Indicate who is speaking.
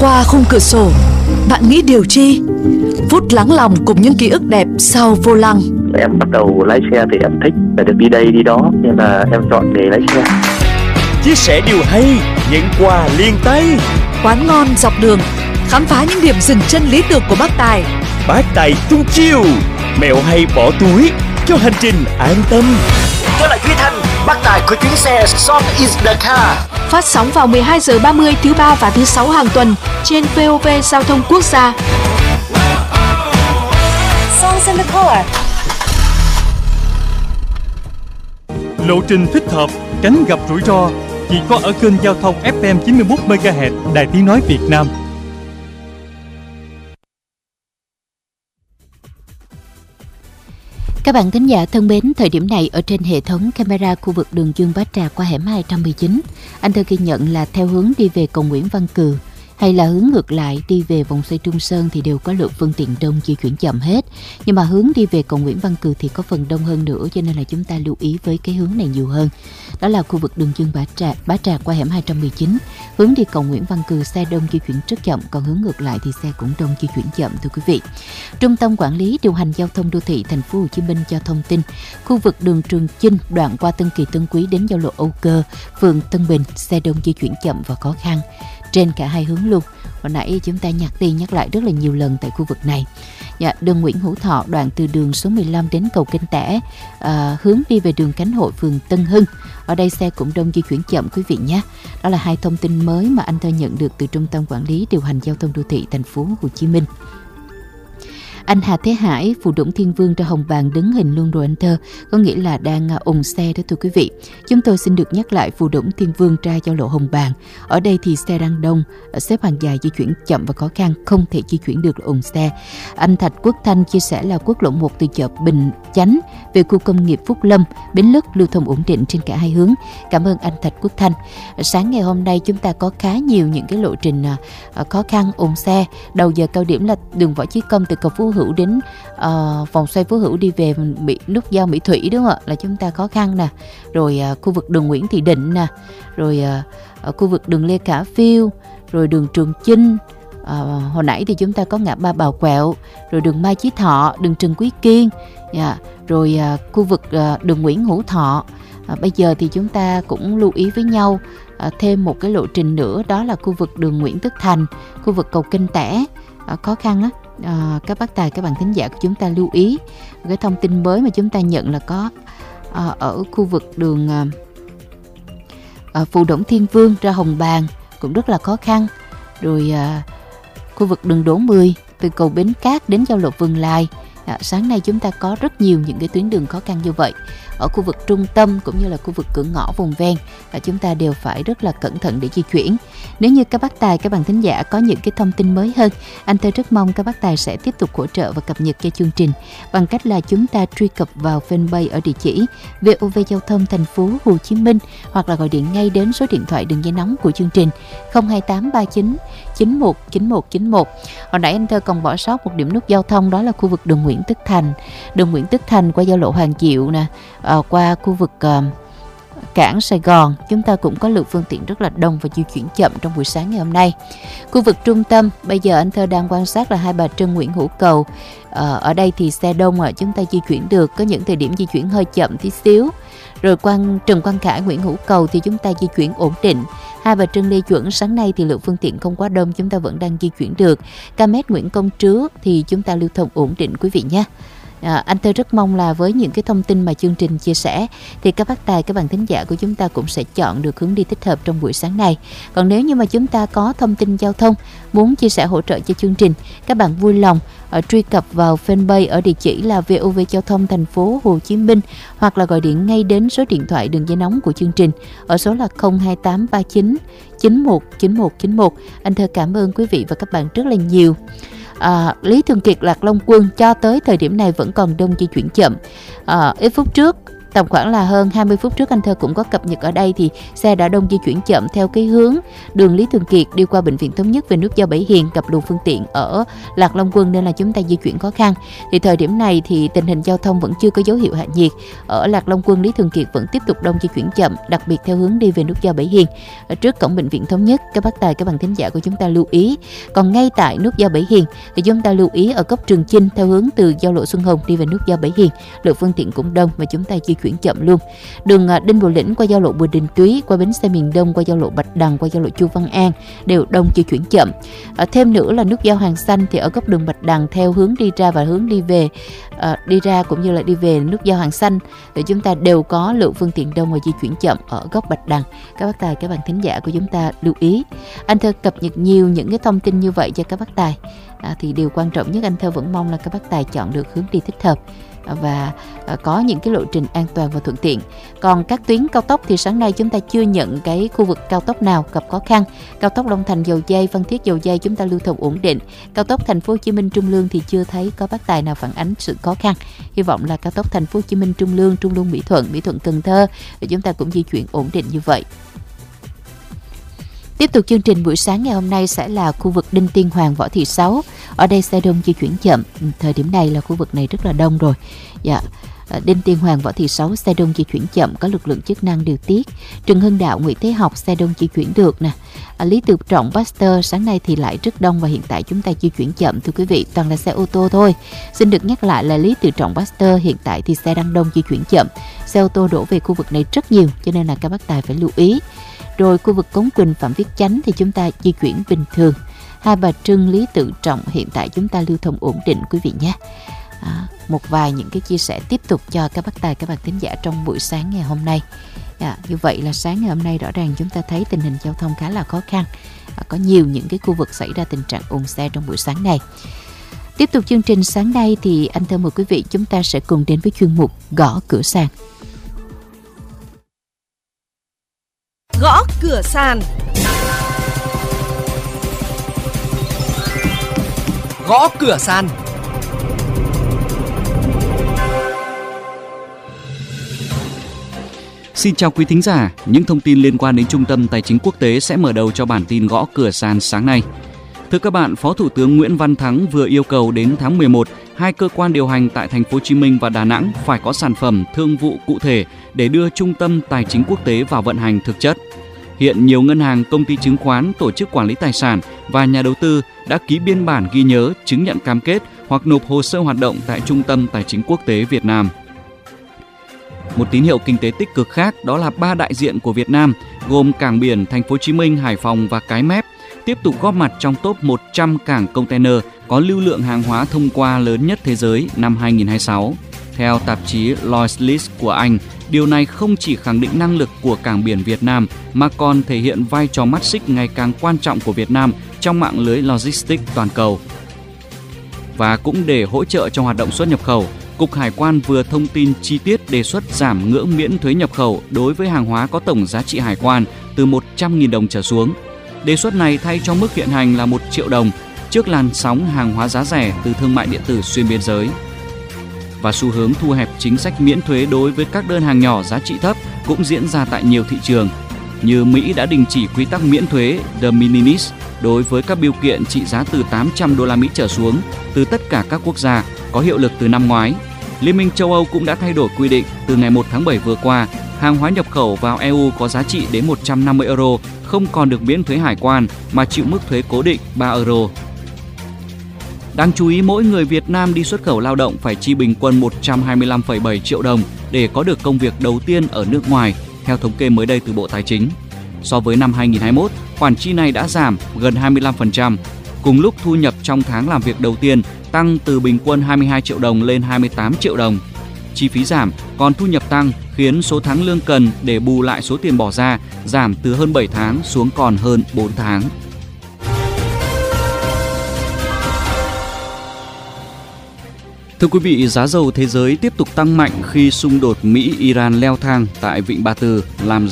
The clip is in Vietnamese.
Speaker 1: Qua khung cửa sổ, bạn nghĩ điều chi? Phút lắng lòng cùng những ký ức đẹp sau vô lăng.
Speaker 2: Em bắt đầu lái xe thì em thích để được đi đây đi đó, nên là em chọn nghề lái xe.
Speaker 3: Chia sẻ điều hay, nhận quà liền tay.
Speaker 1: Quán ngon dọc đường, khám phá những điểm dừng chân lý tưởng của bác Tài.
Speaker 3: Bác Tài tung chiêu, mẹo hay bỏ túi cho hành trình an tâm.
Speaker 4: Tôi là Duy Thành, bác Tài của chuyến xe Song is the car.
Speaker 5: Phát sóng vào 12 giờ 30 thứ ba và thứ sáu hàng tuần trên VOV Giao thông Quốc gia.
Speaker 6: Songs in the car.
Speaker 7: Lộ trình thích hợp, tránh gặp rủi ro chỉ có ở kênh giao thông FM 91 MHz Đài Tiếng nói Việt Nam.
Speaker 8: Các bạn thính giả thân mến, thời điểm này ở trên hệ thống camera khu vực đường Dương Bá Trà qua hẻm 219, anh Thơ ghi nhận là theo hướng đi về cầu Nguyễn Văn Cừ hay là hướng ngược lại đi về vòng xoay Trung Sơn thì đều có lượng phương tiện đông di chuyển chậm hết. Nhưng mà hướng đi về cầu Nguyễn Văn Cừ thì có phần đông hơn nữa, cho nên là chúng ta lưu ý với cái hướng này nhiều hơn. Đó là khu vực đường Dương Bá Trà qua hẻm 219, hướng đi cầu Nguyễn Văn Cừ xe đông di chuyển rất chậm, còn hướng ngược lại thì xe cũng đông di chuyển chậm thưa quý vị. Trung tâm Quản lý điều hành giao thông đô thị Thành phố Hồ Chí Minh cho thông tin, khu vực đường Trường Chinh đoạn qua Tân Kỳ Tân Quý đến giao lộ Âu Cơ, phường Tân Bình, xe đông di chuyển chậm và khó khăn trên cả hai hướng luôn. Hồi nãy chúng ta nhắc đi nhắc lại rất là nhiều lần tại khu vực này. Đường Nguyễn Hữu Thọ đoạn từ đường số 15 đến cầu Kênh Tẻ, hướng đi về đường Cánh Hội, phường Tân Hưng. Ở đây xe cũng đông di chuyển chậm quý vị nhé. Đó là hai thông tin mới mà anh Thơ nhận được từ Trung tâm Quản lý điều hành giao thông đô thị Thành phố Hồ Chí Minh. Anh Hà Thế Hải, Phù Đổng Thiên Vương ra Hồng Bàng đứng hình luôn rồi anh Thơ, có nghĩa là đang ùn xe đó thưa quý vị. Chúng tôi xin được nhắc lại Phù Đổng Thiên Vương ra giao lộ Hồng Bàng. Ở đây thì xe đang đông, xếp hàng dài di chuyển chậm và khó khăn, không thể di chuyển được ùn xe. Anh Thạch Quốc Thanh chia sẻ là quốc lộ 1 từ chợ Bình Chánh về khu công nghiệp Phúc Lâm, Bến Lức lưu thông ổn định trên cả hai hướng. Cảm ơn anh Thạch Quốc Thanh. Sáng ngày hôm nay chúng ta có khá nhiều những cái lộ trình khó khăn ùn xe. Đầu giờ cao điểm là đường Võ Chí Công từ cầu Phú Hữu đến vòng xoay Phú Hữu đi về nút giao Mỹ Thủy đúng không ạ, là chúng ta khó khăn nè. Rồi khu vực đường Nguyễn Thị Định nè, rồi khu vực đường Lê Khả Phiêu, rồi đường Trường Chinh. Hồi nãy thì chúng ta có ngã ba Bào Quẹo, rồi đường Mai Chí Thọ, đường Trần Quý Kiên, rồi khu vực đường Nguyễn Hữu Thọ. Bây giờ thì chúng ta cũng lưu ý với nhau thêm một cái lộ trình nữa, đó là khu vực đường Nguyễn Tất Thành, khu vực cầu Kênh Tẻ, khó khăn á. Các bác tài, các bạn thính giả của chúng ta lưu ý cái thông tin mới mà chúng ta nhận là có ở khu vực đường Phù Đổng Thiên Vương ra Hồng Bàng cũng rất là khó khăn. Rồi khu vực đường Đỗ 10 từ cầu Bến Cát đến giao lộ Vườn Lài. Sáng nay chúng ta có rất nhiều những cái tuyến đường khó khăn như vậy. Ở khu vực trung tâm cũng như là khu vực cửa ngõ vùng ven, chúng ta đều phải rất là cẩn thận để di chuyển. Nếu như các bác tài, các bạn thính giả có những cái thông tin mới hơn, anh Thơ rất mong các bác tài sẽ tiếp tục hỗ trợ và cập nhật cho chương trình bằng cách là chúng ta truy cập vào fanpage ở địa chỉ VOV Giao thông Thành phố Hồ Chí Minh, hoặc là gọi điện ngay đến số điện thoại đường dây nóng của chương trình 02839 919191. Hồi nãy anh Thơ còn bỏ sót một điểm nút giao thông, đó là khu vực đường Nguyễn Tất Thành. Đường Nguyễn Tất Thành qua giao lộ Hoàng Diệu nè, qua khu vực cảng Sài Gòn, chúng ta cũng có lượng phương tiện rất là đông và di chuyển chậm trong buổi sáng ngày hôm nay. Khu vực trung tâm, bây giờ anh Thơ đang quan sát là Hai Bà Trưng, Nguyễn Hữu Cầu. Ở đây thì xe đông chúng ta di chuyển được, có những thời điểm di chuyển hơi chậm tí xíu. Rồi Trần Quang Khải, Nguyễn Hữu Cầu thì chúng ta di chuyển ổn định. Hai Bà Trưng, Lê Duẩn sáng nay thì lượng phương tiện không quá đông, chúng ta vẫn đang di chuyển được. Km Nguyễn Công Trứ thì chúng ta lưu thông ổn định quý vị nhé. Anh Thơ rất mong là với những cái thông tin mà chương trình chia sẻ thì các bác tài, các bạn thính giả của chúng ta cũng sẽ chọn được hướng đi thích hợp trong buổi sáng này. Còn nếu như mà chúng ta có thông tin giao thông muốn chia sẻ hỗ trợ cho chương trình, các bạn vui lòng truy cập vào fanpage ở địa chỉ là VOV Giao thông Thành phố Hồ Chí Minh, hoặc là gọi điện ngay đến số điện thoại đường dây nóng của chương trình ở số là 02839 919191. Anh Thơ cảm ơn quý vị và các bạn rất là nhiều. Lý Thường Kiệt, Lạc Long Quân cho tới thời điểm này vẫn còn đông di chuyển chậm. Ít phút trước tầm khoảng là hơn 20 phút trước anh Thơ cũng có cập nhật ở đây thì xe đã đông di chuyển chậm theo cái hướng đường Lý Thường Kiệt đi qua bệnh viện Thống Nhất về nút giao Bảy Hiền, gặp luồng phương tiện ở Lạc Long Quân nên là chúng ta di chuyển khó khăn. Thì thời điểm này thì tình hình giao thông vẫn chưa có dấu hiệu hạ nhiệt. Ở Lạc Long Quân, Lý Thường Kiệt vẫn tiếp tục đông di chuyển chậm, đặc biệt theo hướng đi về nút giao Bảy Hiền. Ở trước cổng bệnh viện Thống Nhất, các bác tài, các bạn thính giả của chúng ta lưu ý. Còn ngay tại nút giao Bảy Hiền thì chúng ta lưu ý ở góc Trường Chinh theo hướng từ giao lộ Xuân Hồng đi về nút giao Bảy Hiền, lượng phương tiện cũng đông và chúng ta di chuyển chậm luôn. Đường Đinh Bộ Lĩnh qua giao lộ Bùi Đình Túy, qua bến xe miền Đông, qua giao lộ Bạch Đằng, qua giao lộ Chu Văn An đều đông di chuyển chậm. Thêm nữa là nút giao Hàng Xanh thì ở góc đường Bạch Đằng theo hướng đi ra và hướng đi về, đi ra cũng như là đi về nút giao Hàng Xanh thì chúng ta đều có lượng phương tiện đông và di chuyển chậm ở góc Bạch Đằng. Các bác tài, các bạn thính giả của chúng ta lưu ý. Anh Thơ cập nhật nhiều những cái thông tin như vậy cho các bác tài. Thì điều quan trọng nhất anh Thơ vẫn mong là các bác tài chọn được hướng đi thích hợp và có những cái lộ trình an toàn và thuận tiện. Còn các tuyến cao tốc thì sáng nay chúng ta chưa nhận cái khu vực cao tốc nào gặp khó khăn. Cao tốc Long Thành Dầu Giây, Phan Thiết Dầu Giây chúng ta lưu thông ổn định. Cao tốc Thành phố Hồ Chí Minh Trung Lương thì chưa thấy có bác tài nào phản ánh sự khó khăn. Hy vọng là cao tốc Thành phố Hồ Chí Minh Trung Lương, Trung Lương Mỹ Thuận Cần Thơ thì chúng ta cũng di chuyển ổn định như vậy. Tiếp tục chương trình buổi sáng ngày hôm nay sẽ là khu vực Đinh Tiên Hoàng, Võ Thị Sáu. Ở đây xe đông di chuyển chậm. Thời điểm này là khu vực này rất là đông rồi. Đinh Tiên Hoàng, Võ Thị Sáu xe đông di chuyển chậm, có lực lượng chức năng điều tiết. Trần Hưng Đạo, Nguyễn Thế Học xe đông di chuyển được nè. Lý Tự Trọng, Pasteur sáng nay thì lại rất đông và hiện tại chúng ta di chuyển chậm thưa quý vị, toàn là xe ô tô thôi. Xin được nhắc lại là Lý Tự Trọng, Pasteur hiện tại thì xe đang đông di chuyển chậm. Xe ô tô đổ về khu vực này rất nhiều cho nên là các bác tài phải lưu ý. Rồi khu vực Cống Quỳnh, Phạm Viết Chánh thì chúng ta di chuyển bình thường. Hai Bà Trưng, Lý Tự Trọng hiện tại chúng ta lưu thông ổn định quý vị nhé. Một vài những cái chia sẻ tiếp tục cho các bác tài, các bạn thính giả trong buổi sáng ngày hôm nay. Như vậy là sáng ngày hôm nay rõ ràng chúng ta thấy tình hình giao thông khá là khó khăn. Có nhiều những cái khu vực xảy ra tình trạng ùn xe trong buổi sáng này. Tiếp tục chương trình sáng nay thì anh Thơ mời quý vị chúng ta sẽ cùng đến với chuyên mục Gõ Cửa Sàn.
Speaker 9: Gõ cửa sàn.
Speaker 4: Gõ cửa sàn.
Speaker 10: Xin chào quý thính giả, những thông tin liên quan đến Trung tâm Tài chính Quốc tế sẽ mở đầu cho bản tin Gõ Cửa Sàn sáng nay. Thưa các bạn, Phó Thủ tướng Nguyễn Văn Thắng vừa yêu cầu đến tháng 11, hai cơ quan điều hành tại Thành phố Hồ Chí Minh và Đà Nẵng phải có sản phẩm thương vụ cụ thể để đưa Trung tâm Tài chính Quốc tế vào vận hành thực chất. Hiện nhiều ngân hàng, công ty chứng khoán, tổ chức quản lý tài sản và nhà đầu tư đã ký biên bản ghi nhớ, chứng nhận cam kết hoặc nộp hồ sơ hoạt động tại Trung tâm Tài chính Quốc tế Việt Nam. Một tín hiệu kinh tế tích cực khác đó là 3 đại diện của Việt Nam gồm cảng biển Thành phố Hồ Chí Minh, Hải Phòng và Cái Mép tiếp tục góp mặt trong top 100 cảng container có lưu lượng hàng hóa thông qua lớn nhất thế giới năm 2026. Theo tạp chí Lloyd's List của Anh, điều này không chỉ khẳng định năng lực của cảng biển Việt Nam mà còn thể hiện vai trò mắt xích ngày càng quan trọng của Việt Nam trong mạng lưới logistics toàn cầu. Và cũng để hỗ trợ cho hoạt động xuất nhập khẩu, Cục Hải quan vừa thông tin chi tiết đề xuất giảm ngưỡng miễn thuế nhập khẩu đối với hàng hóa có tổng giá trị hải quan từ 100.000 đồng trở xuống. Đề xuất này thay cho mức hiện hành là 1 triệu đồng trước làn sóng hàng hóa giá rẻ từ thương mại điện tử xuyên biên giới. Và xu hướng thu hẹp chính sách miễn thuế đối với các đơn hàng nhỏ giá trị thấp cũng diễn ra tại nhiều thị trường, như Mỹ đã đình chỉ quy tắc miễn thuế de minimis đối với các bưu kiện trị giá từ 800 đô la Mỹ trở xuống từ tất cả các quốc gia, có hiệu lực từ năm ngoái. Liên minh châu Âu cũng đã thay đổi quy định từ ngày 1 tháng 7 vừa qua, hàng hóa nhập khẩu vào EU có giá trị đến 150 euro không còn được miễn thuế hải quan mà chịu mức thuế cố định 3 euro. Đáng chú ý, mỗi người Việt Nam đi xuất khẩu lao động phải chi bình quân 125,7 triệu đồng để có được công việc đầu tiên ở nước ngoài, theo thống kê mới đây từ Bộ Tài chính. So với năm 2021, khoản chi này đã giảm gần 25%. Cùng lúc thu nhập trong tháng làm việc đầu tiên tăng từ bình quân 22 triệu đồng lên 28 triệu đồng. Chi phí giảm, còn thu nhập tăng khiến số tháng lương cần để bù lại số tiền bỏ ra giảm từ hơn 7 tháng xuống còn hơn 4 tháng. Thưa quý vị, giá dầu thế giới tiếp tục tăng mạnh khi xung đột Mỹ-Iran leo thang tại Vịnh Ba Tư, làm